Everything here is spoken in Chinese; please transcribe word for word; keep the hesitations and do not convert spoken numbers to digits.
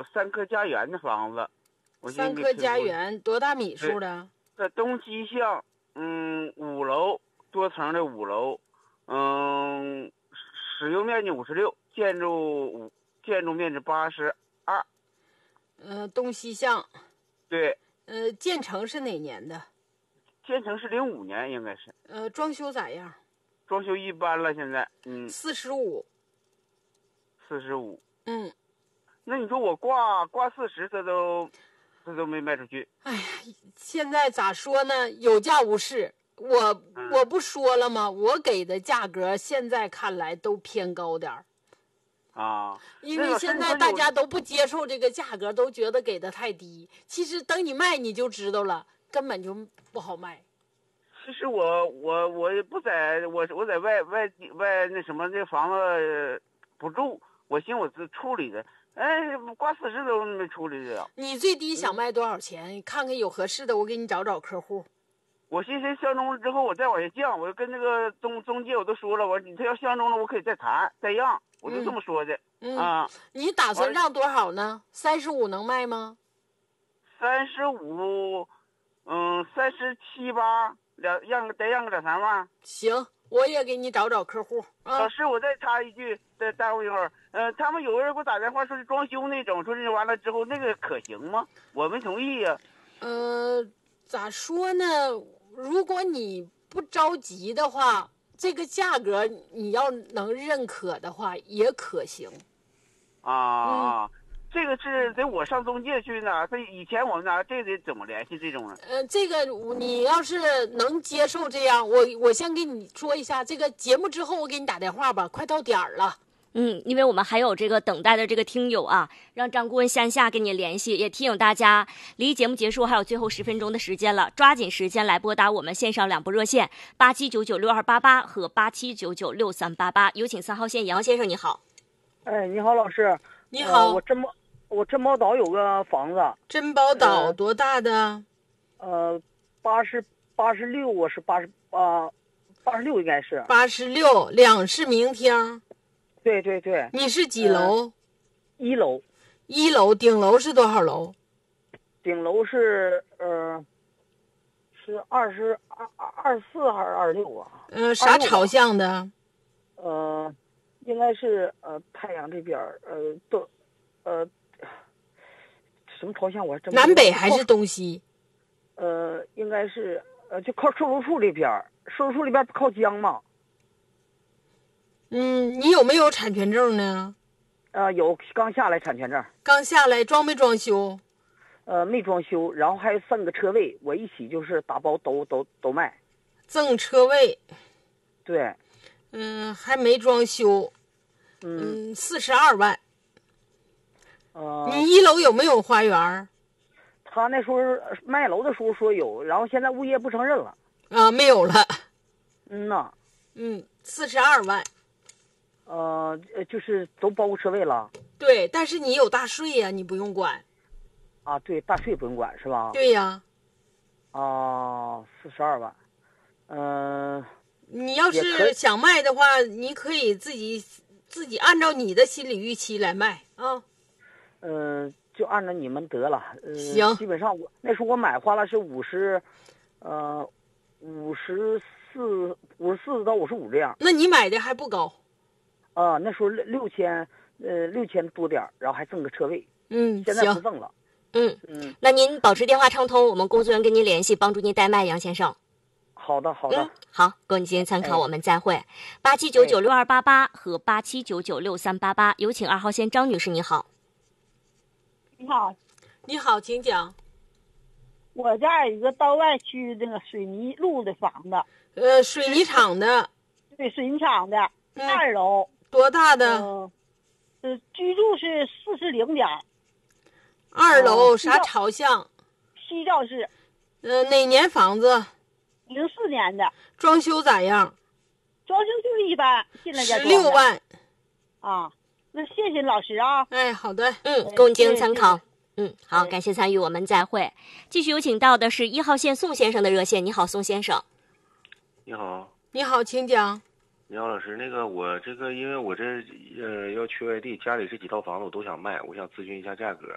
三棵家园的房子。我三棵家园多大米数的？ 在东西向，嗯，五楼多层的五楼，嗯，使用面积五十六，建筑五建筑面积八十二。 呃，东西向。 对。 呃，建成是哪年的？ 建成是零五年，应该是。 呃，装修咋样？ 装修一般了，现在。嗯。 四十五。 四十五。 嗯。 那你说我挂挂四十，这都这都没卖出去。 哎呀，现在咋说呢？有价无市。我、嗯、我不说了吗？我给的价格现在看来都偏高点儿。 啊， 因为现在大家都不接受这个价格，都觉得给的太低。其实等你卖你就知道了，根本就不好卖。 其实我我我不在我我在外外外那什么那房子不住，我寻我是处理的，哎，挂四十都没处理了。 你最低想卖多少钱？嗯、看看有合适的，我给你找找客户。 我寻思相中了之后，我再往下降。我跟那个中中介我都说了，我说你他要相中了，我可以再谈再让，我就这么说的。 嗯啊， 你打算让多少呢？三十五能卖吗？ 三十五，嗯，三十七八，两让个得让个两三万。 行，我也给你找找客户。啊、 老师，我再插一句，再耽误一会儿。呃，他们有个人给我打电话说是装修那种，说是完了之后那个可行吗？我没同意呀、啊。 呃，咋说呢？如果你不着急的话，这个价格你要能认可的话，也可行。 啊，嗯、这个是得我上中介去呢。他以前我们拿这得怎么联系这种呢？ 呃，这个你要是能接受这样，我我先给你说一下，这个节目之后我给你打电话吧，快到点儿了。 嗯，因为我们还有这个等待的这个听友啊，让张顾问线下跟你联系，也提醒大家，离节目结束还有最后十分钟的时间了，抓紧时间来拨打我们线上两部热线八七九九六二八八和八七九九六三八八。有请三号线杨先生，你好。 哎，你好，老师。 你好。 呃、我珍宝，我珍宝岛有个房子。 珍宝岛、呃、多大的？ 呃，八十八十六，我是八十八，八十六应该是。 八十六，两室明厅。 对对对。 你是几楼？ 呃、一楼。 一楼，顶楼是多少楼？ 顶楼是呃，是二十二二十四还是二十六啊？ 呃，啥朝向的？ 呃，应该是呃太阳这边呃都呃什么朝向我还真不知道。 南北还是东西？ 呃，应该是呃就靠售楼处这边，售楼处这边不靠江吗？ 嗯，你有没有产权证呢？ 呃，有，刚下来产权证。 刚下来，装没装修？ 呃，没装修，然后还剩个车位，我一起就是打包都都都卖。 赠车位。 对。 嗯，还没装修。嗯，四十二万。 呃， 你一楼有没有花园？ 他那时候卖楼的时候说有，然后现在物业不承认了。 啊，没有了。 嗯呐。 嗯，四十二万。 呃，就是都包括车位了。 对，但是你有大税呀、啊，你不用管。 啊，对，大税不用管是吧？ 对呀。 啊，四十二万。嗯、呃。 你要是想卖的话，你可以自己自己按照你的心理预期来卖啊。 嗯、呃，就按照你们得了。呃、 行。 基本上我那时候我买花了是五十，呃，五十四五十四到五十五这样。 那你买的还不高。 啊，那时候六六千，呃，六千多点，然后还赠个车位。 嗯， 现在不赠了。 嗯嗯， 那您保持电话畅通，我们工作人员跟您联系，帮助您代卖，杨先生。 好的，好的。 嗯，好，供你进行参考，哎、我们再会。八七九九六二八八和八七九九六三八八，有请二号线张女士，你好。 你好。 你好，请讲。 我家有一个道外区那个水泥路的房子。 呃，水泥厂的。 对，水泥厂的，嗯、二楼。 多大的？ 呃，呃居住是四十零点。 二楼、呃、啥朝向？ 西照市。 呃，哪年房子？ 零四年的。 装修咋样？ 装修就是一般，现在十六万。 啊，那谢谢老师啊。 哎，好的， 嗯，供进行参考。嗯，好，感谢参与，我们再会。继续有请到的是一号线宋先生的热线。你好，宋先生。 你好。 你好，请讲。 你好，老师，那个我这个因为我这呃要去外地，家里这几套房子我都想卖，我想咨询一下价格。